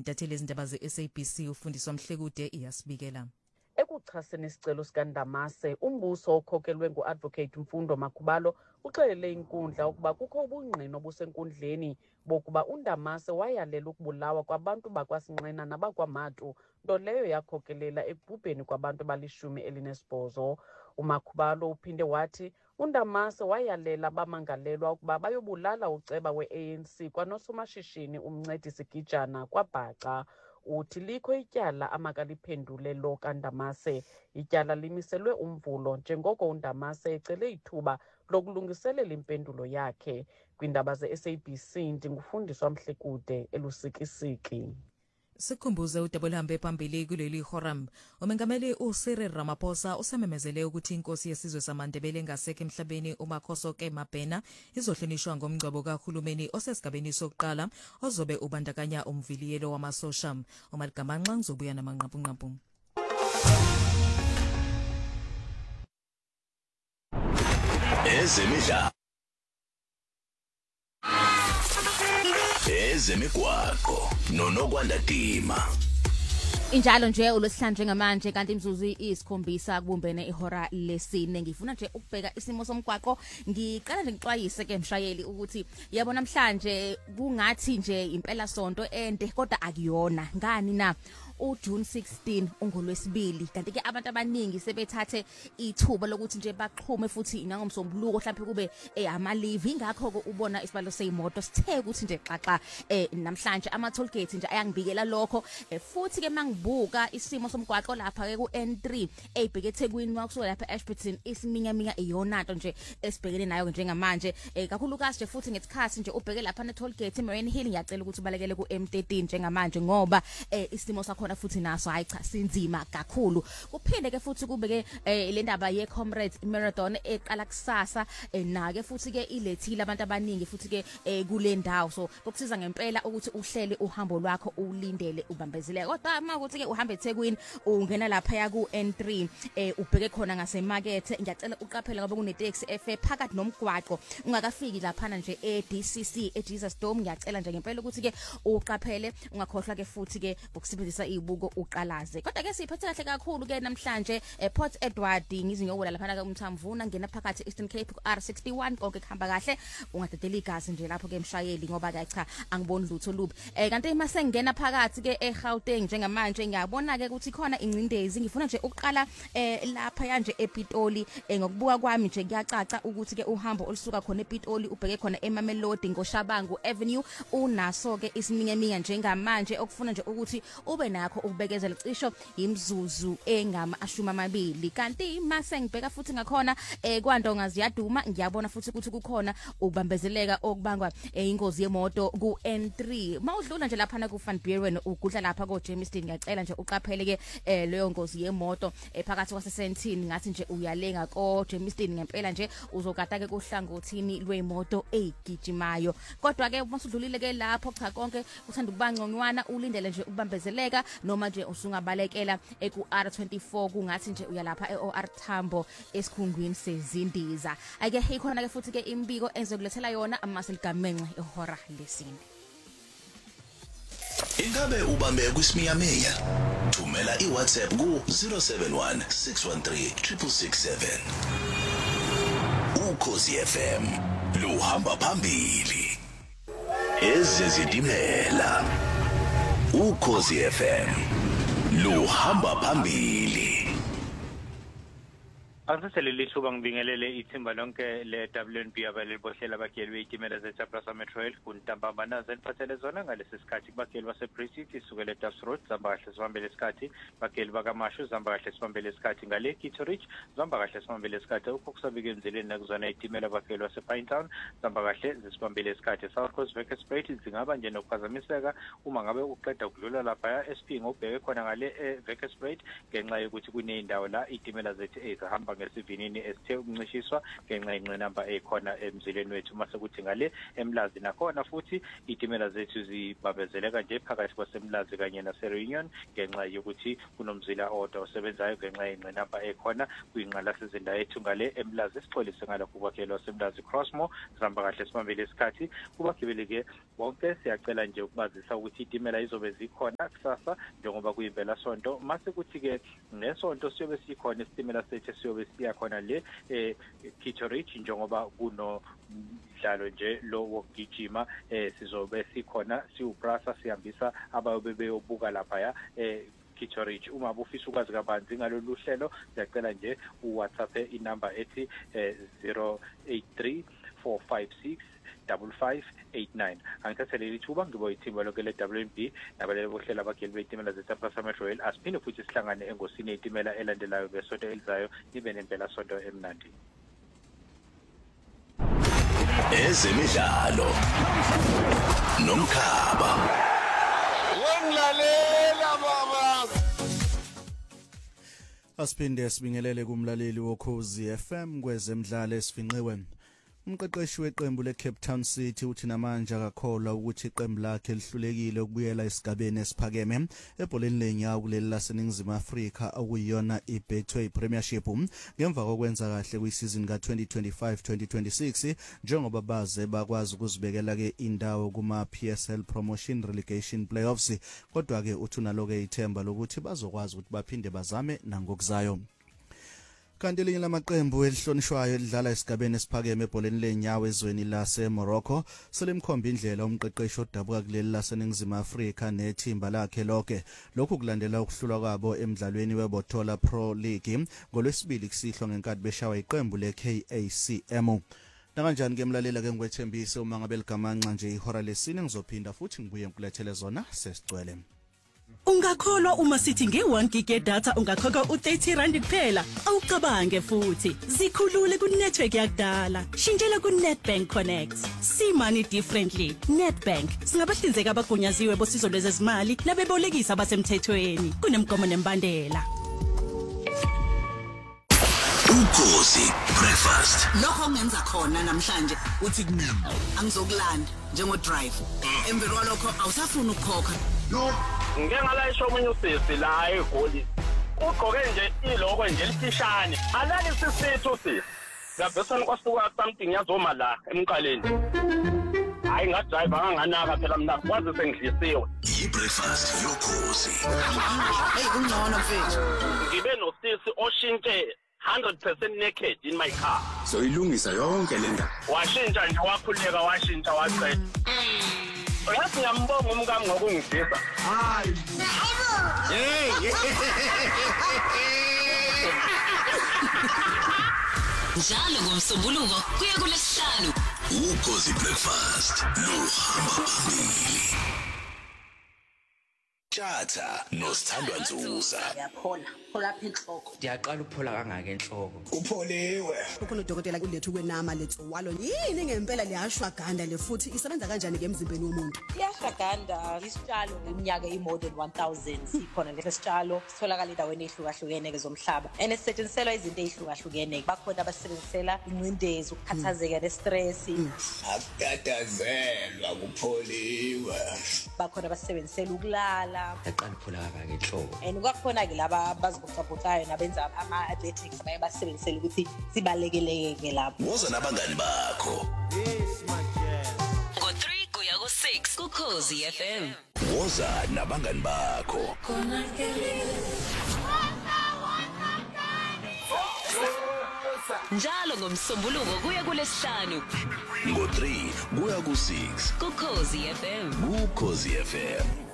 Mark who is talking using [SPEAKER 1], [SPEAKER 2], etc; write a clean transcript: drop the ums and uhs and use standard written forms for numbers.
[SPEAKER 1] intatheli ezindaba ze-SABC ufundiswa Mhlekude iyasibikela.
[SPEAKER 2] Ekuchaseni isicelo sikaNdamase, umbuso okhokelwe ngu-Advocate Mfundo Makhubalo uxelele inkundla ukuba kukho ubungqina obusenkundleni bokuba uNdamase wayalela ukubulawa kwabantu bakwaSinqena nabakwaMatu, nto leyo yakhokelela ekubhubheni kwabantu abali-18. uMakhubalo uphinde wathi uNdamase wayalela abamangalelwa ukuba bayobulala uceba we-ANC kwanosomashishini uMncedisi Gijana kwaBhaca. Uthi likho ityala amakaliphendule lo kaNdamase. Ityala limiselwe umvulo njengoko uNdamase ecele ithuba lokulungiselela impendulo yakhe. Kwiindaba ze-SABC ndingufundiswa Mhlekude elusikisiki.
[SPEAKER 1] Sikhumbuze uDabulambe phambili kuleli horam. Umengameli uCyril Ramaphosa usememezele ukuthi inkosi yesizwe samaNdebele ngasekho emhlabeni uMakhosoke Mabhena izohlonishwa ngomngcwabo kahulumeni osesigabeni sokuqala ozobe ubandakanya umviliyelo wamasosha. uMaligamanxa ngizobuya namanqapunqapu.
[SPEAKER 3] Ezemidlalo Ezemigwaqo noNokwanda Dima.
[SPEAKER 4] Injalo nje uLwesihlanu njengamanje kanti imzuzu isikhombisa kubumbene ihora lesine. Ngifuna nje ukubheka isimo somgwaqo. Ngiqala nje ngixwayise ke mshayeli ukuthi yabo namhlanje kungathi nje impela sonto ende kodwa akuyona. Ngani na? June 16 ungolwesibili kanti ke abantu abaningi sebethathe ithuba lokuthi nje baxhume futhi nangomsombuluko mhlawumbe kube ama leave. Ingakho ke ubona isibalo seyimoto sithe ukuthi nje xaxa namhlanje ama toll gate nje ayangibikela lokho futhi ke mangibuka isimo somgwaqo lapha ke ku N3 ebheke eThekwini makusuka lapha eAshburton isiminyaminya iyonanto nje esibhekene nayo njengamanje kakhulukazi nje futhi ngesikhathi nje ubheke lapha ne toll gate Marine Hill. Ngiyacela ukuthi ubalekele ku M13 njengamanje ngoba isimo sakho futhi naso hayi cha sinzima kakhulu. Kuphinde ke futhi kubeke le ndaba ye Comrades Marathon eqala kusasa na ke futhi ke ilethile abantu abaningi futhi ke kule ndawo, so bokusiza ngempela ukuthi uhlele uhambo lwakho ulindele ubambezeleke. Kodwa uma ukuthi ke uhamba eThekwini ungena lapha ya ku N3 ubheke khona ngasemarket, ngiyacela uqaphele ngoba kune taxi efe phakathi nomgwaqo ungakafiki lapha nje eDCC eJesus Dome. Ngiyacela nje ngempela ukuthi ke uqaphele ungakhohlwa ke futhi ke bokusebenzisa ibuko uqalaze. Kodwa ke siphethe kahle kakhulu ke namhlanje Port Edward ngizinyobola lapha ke uMthamvuna ngena phakathi Eastern Cape R61 konke kuhamba kahle. Ungadedela igazi nje lapho ke mshayeli ngoba ke cha angiboni lutho lubi. Kanti mase ngena phakathi ke eGauteng njengamanje ngiyabona ke ukuthi khona ingcindezi. Ngifuna nje ukuqala lapha yanje ePitoli. Ngokubuka kwami nje kuyacaca ukuthi ke uhambo olusuka khona ePitoli ubheke khona eMamelodi ngoShabangu Avenue unaso ke isiminyaminya njengamanje okufuna nje ukuthi ube nakho ukubekezela cisho imzuzu engama-20. Kanti mase ngibheka futhi ngakhona kwaNdonga ziyaduma ngiyabona futhi ukuthi kukhona ukubambezeleka okubangwa ingozi yemoto ku N3. Mawudlula nje lapha na ku Van Buren ugudla lapha ko Jamestown. Ngiyacela nje uqaphele ke leyo ngozi yemoto phakathi kwaseSentini ngathi nje uyalenga ko Jamestown ngempela nje uzogada ke kuhlangothini lwemoto egijimayo. Kodwa ke masudlulile ke lapho cha konke uthanda ukubangconywana ulindele nje ukubambezeleka noma nje usungabalekela eku R24 kungathi nje uyalapha eOR Tambo esikhungwini sezindiza. Ake ikhona ke futhi ke imbiko enzokulethela yona amaSiligamenxe ehora lesine.
[SPEAKER 3] Ingabe ubambe kwisiminyaminya? Thumela iWhatsApp ku 071 613 667. Ukhosi FM luhamba phambili. Ezizidimela. Ukhosi FM luhamba phambili.
[SPEAKER 5] Asiselele ithuba ngibingelele ithimba lonke le-WNB abalebohlela abageli beyitimela zeTaprasa Metro Rail kuNtambama zeniphathele zona ngalesi sikhathi kubageli baseBrexit isukela eDuffs Road zihamba kahle sibambele isikhathi, bageli bakaMashu zihamba kahle sibambele isikhathi ngale Kitto Ridge zihamba kahle sibambele isikhathi ukukusabika emzileni nakuzona iyitimela abageli basePinetown zihamba kahle zisibambele isikhathi. South Coast Wekespruit zingaba nje nokuphazamiseka uma ngabe uqeda ukudlula lapha SP ngobheke khona ngale Wekespruit ngenxa yokuthi kuneyindawo la iyitimela zethu ezihamba ukuhamba ngesivinini esithe ukuncishiswa ngenxa yenqinamba ekhona emzileni wethu mase kuthi ngale eMlazi nakhona futhi itimela zethu zibambezeleka nje phakathi kwaseMlazi kanye naseReunion ngenxa yokuthi kunomzila odwa osebenzayo ngenxa yenqinamba ekhona kuyinqalasizinda yethu ngale eMlazi. Sixolise ngalokho kwakhelwa seMlazi Crossmore sihamba kahle sibambele isikhathi kubagibeli-ke bonke siyacela nje ukubazisa ukuthi itimela izobe zikhona kusasa njengoba kuyimpela sonto mase kuthi-ke ngesonto siyobe sikhona isitimela sethu siyobe siya khona le Kitteridge njengoba kunomdlalo nje lo wokugijima sizobe sikhona siwuprasa sihambisa abayobe beyobuka laphaya Kitteridge. Uma bufisa ukwazi kabanzi ngalolu hlelo siyacela nje uWhatsApp inamba ethi 083 456 5589. Angithathele lithuba ngibo ithimba lonke le-WNB nabalele bohlela abageli beitimela zeTaprasa Metro Rail asiphinde futhi sihlangane engosini yetimela elandelayo besonto elizayo nibe nempela sonto emnandi.
[SPEAKER 3] Ezemidlalo nomkhaba
[SPEAKER 6] wemlalela baba.
[SPEAKER 7] Asiphinde sibingelele kumlaleli woKhozi FM kwezemidlalo esifinqiwe. Umqeqeshi weqembu leCape Town City uthi namanje akakholwa ukuthi iqembu lakhe lihlulekile ukubuyela esigabeni esiphakeme ebholeni lenyawo kuleli laseNingizimu Afrika okuyiyona iBetway Premiership ngemva kokwenza kahle kwisizini ka-2025-2026 njengoba baze bakwazi ukuzibekela ke indawo kuma-PSL Promotion Relegation Playoffs. Kodwa-ke uthi unalo-ke ithemba lokuthi bazokwazi ukuthi baphinde bazame nangokuzayo. Kanti elinye lamaqembu elihlonishwayo elidlala esigabeni esiphakeme ebholeni lenyawo ezweni laseMorocco selimkhomba indlela umqeqeshi odabuka kuleli laseNingizimu Afrika nethimba lakhe lonke. Lokhu kulandela ukuhlulwa kwabo emidlalweni weBotola Pro League ngolwesibili kusihlwa ngenkathi beshawa iqembu leKACM. Nakanjani ke mlalela ke ngwethembise uma ngabe ligamanqa nje ihora lesine ngizophinda futhi ngibuye ngikulethele zona sesicwele.
[SPEAKER 8] Ungakholwa uma sithi nge1 gig data ungakhokha u30 kuphela awucabange futhi zikhulule ku network yakudala shintshela ku Nedbank Connect see money differently. Nedbank singabahlinzeka abagunyaziwe bosizo lwezezimali nabebolekisa abasemthethweni kunemgomo nembandela.
[SPEAKER 3] Ukhozi Breakfast.
[SPEAKER 9] Lokho ngenza khona namhlanje uthi kunini angizokulanda njengo drive emvelo lokho awusafuna ukukhokha.
[SPEAKER 6] No, ngeke ngalayisho omunye usisi la eGoli. Ugqoke nje iloko nje lifishane. Alali sisithu sisi. Ngabesana kwasuka something yazoma la emqaleni. Hayi ngadrive anganaka phela mina kwazi sengidlisiwe.
[SPEAKER 3] iBreakfast yokhozi.
[SPEAKER 9] Hey kungcono mfethu.
[SPEAKER 6] Ngibe nosisi oshintshe 100% naked in my car.
[SPEAKER 3] So ilungisa yonke lenda.
[SPEAKER 6] Washintsha nje wakhuleka washintsha waqeda. Uyathi ngiyambonga umkami ngokungidisa. Hayi. Hey.
[SPEAKER 9] Njalo ngomsombuluko kuya kulesihlanu.
[SPEAKER 3] Ukhozi Breakfast luhamba phambili. Tjatha noSithandwa Nzuza.
[SPEAKER 9] Uyaphola, phola apha enhloko.
[SPEAKER 10] Ngiyaqala ukuphola kangaka enhloko.
[SPEAKER 3] Upholiwe.
[SPEAKER 11] Ukhona udokotela kulethu kwenama lethu walo yini ngempela liyashwaganda le futhi isebenza kanjani ke emzimbeni womuntu?
[SPEAKER 12] Iyashwaganda isitshalo iminyaka more than 1000 sikhona leso sitshalo sitholakala endaweni ehlukahlukene ke zomhlaba and esetshenziselwa izinto ezihlukahlukene. Bakhona abasebenzisela incindezi ukukhathazeka nestress.
[SPEAKER 3] Akutatazelwa kupholiwe.
[SPEAKER 12] Bakhona abasebenzisela ukulala.
[SPEAKER 10] Ngiyaqala ukuphola kangaka enhloko.
[SPEAKER 12] And kwakhona ke laba bazibocabhocayo nabenza ama-athletics baye basebenzisela ukuthi sibalekele lapho.
[SPEAKER 3] Woza nabangani bakho.
[SPEAKER 9] Ngo3 kuya ku6 kuKhozi FM.
[SPEAKER 3] Woza nabangani bakho.
[SPEAKER 9] Njalo ngomsombuluko kuya kulesihlanu.
[SPEAKER 3] Ngo3 kuya ku6
[SPEAKER 9] kuKhozi FM.
[SPEAKER 3] Ukhozi FM.